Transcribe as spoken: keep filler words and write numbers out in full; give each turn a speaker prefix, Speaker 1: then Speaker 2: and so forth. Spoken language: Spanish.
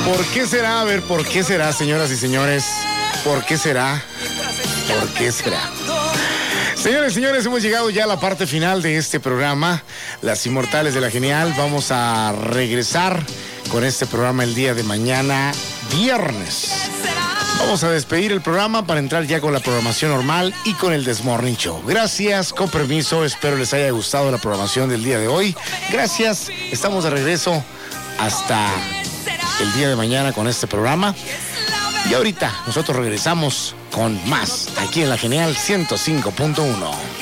Speaker 1: ¿Por qué será? A ver, ¿por qué será, señoras y señores? ¿Por qué será? ¿Por qué será? Señores y señores, hemos llegado ya a la parte final de este programa, Las Inmortales de la Genial. Vamos a regresar con este programa el día de mañana, viernes. Vamos a despedir el programa para entrar ya con la programación normal y con el This Morning Show. Gracias, con permiso, espero les haya gustado la programación del día de hoy. Gracias, estamos de regreso hasta el día de mañana con este programa. Y ahorita nosotros regresamos con más aquí en La Genial ciento cinco punto uno.